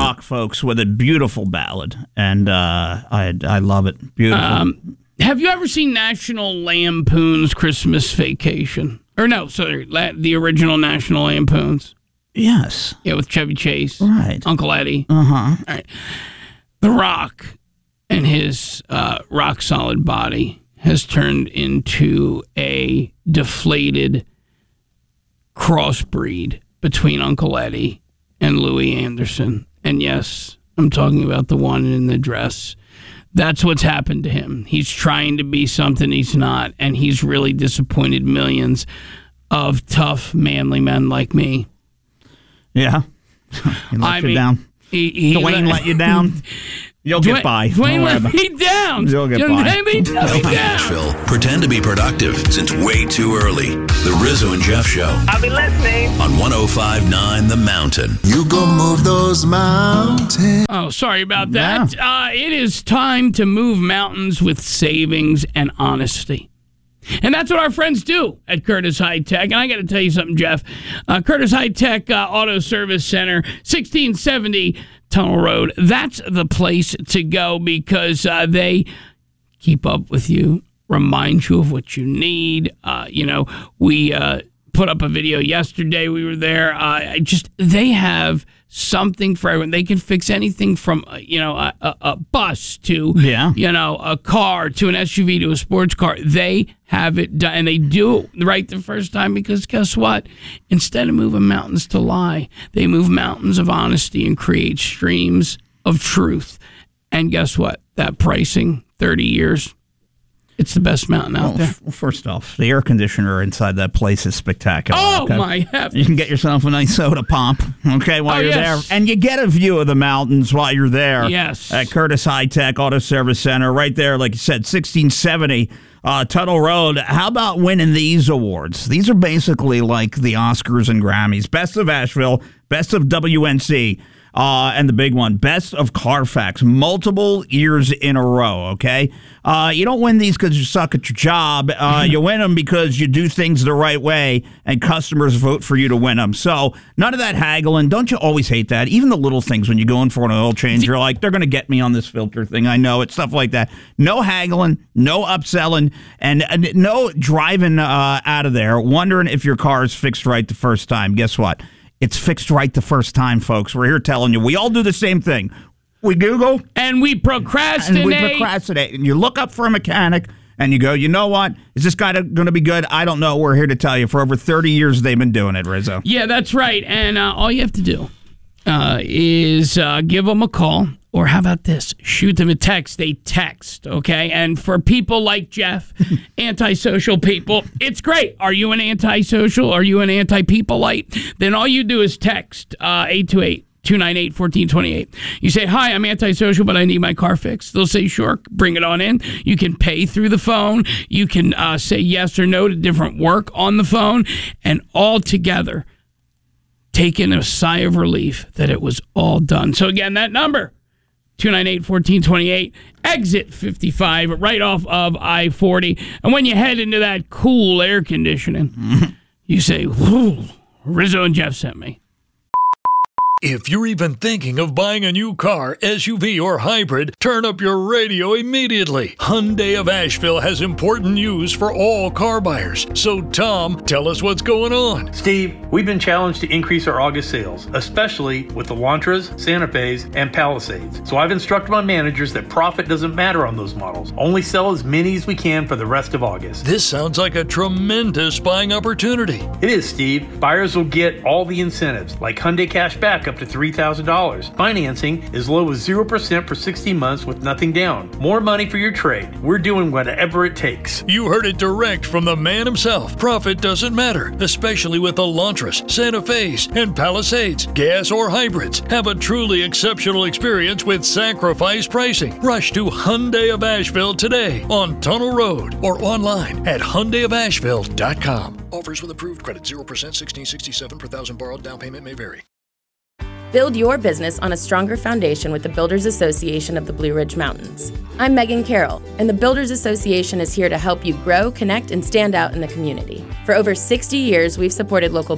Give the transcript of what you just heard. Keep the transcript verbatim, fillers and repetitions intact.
Rock, folks, with a beautiful ballad, and uh, I I love it. Beautiful. Um, have you ever seen National Lampoon's Christmas Vacation? Or no, sorry, la- the original National Lampoons. Yes. Yeah, with Chevy Chase. Right. Uncle Eddie. Uh-huh. All right. The Rock and his uh, rock-solid body has turned into a deflated crossbreed between Uncle Eddie and Louis Anderson. And yes, I'm talking about the one in the dress. That's what's happened to him. He's trying to be something he's not, and he's really disappointed millions of tough, manly men like me. Yeah. He let I you mean, down. He, he Dwayne let, let you down. You'll Dwayne, get by. Dwayne let me down. You'll get by. Let me down. Nashville. Pretend to be productive since way too early. The Rizzo and Jeff Show. I'll be listening. On one oh five point nine The Mountain. You go move those mountains. Oh, sorry about that. Yeah. Uh, it is time to move mountains with savings and honesty. And that's what our friends do at Curtis High Tech. And I got to tell you something, Jeff. Uh, Curtis High Tech uh, Auto Service Center, sixteen seventy Tunnel Road. That's the place to go because uh, they keep up with you, remind you of what you need. Uh, you know, we uh, put up a video yesterday. We were there. Uh, I just they have something for everyone. They can fix anything from, uh, you know, a, a, a bus to, yeah. you know, a car to an S U V to a sports car. They have it done, and they do it right the first time because guess what? Instead of moving mountains to lie, they move mountains of honesty and create streams of truth. And guess what? That pricing, thirty years, it's the best mountain out well, there. F- first off, the air conditioner inside that place is spectacular. Oh, okay? my heavens. You can get yourself a nice soda pump, okay, while oh, you're yes. there. And you get a view of the mountains while you're there. Yes. At Curtis High Tech Auto Service Center, right there, like you said, sixteen seventy uh, Tunnel Road. How about winning these awards? These are basically like the Oscars and Grammys. Best of Asheville, Best of W N C. Uh, and the big one, Best of Carfax, multiple years in a row, okay? Uh, you don't win these because you suck at your job. Uh, you win them because you do things the right way, and customers vote for you to win them. So none of that haggling. Don't you always hate that? Even the little things when you go in for an oil change, you're like, they're going to get me on this filter thing. I know it, stuff like that. No haggling, no upselling, and, and no driving uh, out of there wondering if your car is fixed right the first time. Guess what? It's fixed right the first time, folks. We're here telling you. We all do the same thing. We Google. And we procrastinate. And we procrastinate. And you look up for a mechanic, and you go, you know what? Is this guy going to be good? I don't know. We're here to tell you. For over thirty years, they've been doing it, Rizzo. Yeah, that's right. And uh, all you have to do uh, is uh, give them a call. Or how about this? Shoot them a text. They text, okay? And for people like Jeff, antisocial people, it's great. Are you an antisocial? Are you an anti-peopleite? Then all you do is text uh, eight two eight, two nine eight, one four two eight. You say, hi, I'm antisocial, but I need my car fixed. They'll say, sure, bring it on in. You can pay through the phone. You can uh, say yes or no to different work on the phone. And all together, taking a sigh of relief that it was all done. So again, that number, two nine eight, one four two eight, exit fifty-five, right off of I forty. And when you head into that cool air conditioning, mm-hmm. you say, whoa, Rizzo and Jeff sent me. If you're even thinking of buying a new car, S U V, or hybrid, turn up your radio immediately. Hyundai of Asheville has important news for all car buyers. So, Tom, tell us what's going on. Steve, we've been challenged to increase our August sales, especially with the Elantras, Santa Fe's, and Palisades. So I've instructed my managers that profit doesn't matter on those models. Only sell as many as we can for the rest of August. This sounds like a tremendous buying opportunity. It is, Steve. Buyers will get all the incentives, like Hyundai Cash Back up to three thousand dollars. Financing as low as zero percent for sixty months with nothing down. More money for your trade. We're doing whatever it takes. You heard it direct from the man himself. Profit doesn't matter, especially with Elantras, Santa Fe's, and Palisades. Gas or hybrids. Have a truly exceptional experience with sacrifice pricing. Rush to Hyundai of Asheville today on Tunnel Road or online at Hyundai of Asheville dot com. Offers with approved credit, zero percent, sixteen sixty-seven per thousand borrowed. Down payment may vary. Build your business on a stronger foundation with the Builders Association of the Blue Ridge Mountains. I'm Megan Carroll, and the Builders Association is here to help you grow, connect, and stand out in the community. For over sixty years, we've supported local